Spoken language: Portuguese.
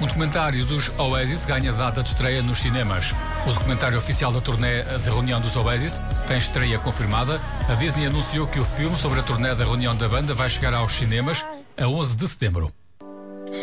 Um documentário dos Oasis ganha data de estreia nos cinemas. O documentário oficial da turnê de reunião dos Oasis tem estreia confirmada. A Disney anunciou que o filme sobre a turnê da reunião da banda vai chegar aos cinemas a 11 de setembro.